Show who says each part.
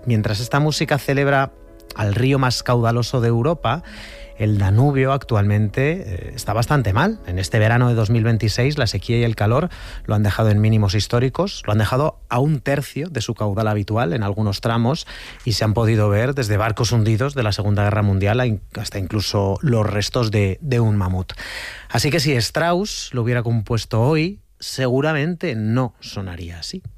Speaker 1: mientras esta música celebra al río más caudaloso de Europa, el Danubio actualmente está bastante mal. En este verano de 2026 la sequía y el calor lo han dejado en mínimos históricos, lo han dejado a 1/3 de su caudal habitual en algunos tramos y se han podido ver desde barcos hundidos de la Segunda Guerra Mundial hasta incluso los restos de un mamut. Así que si Strauss lo hubiera compuesto hoy, seguramente no sonaría así.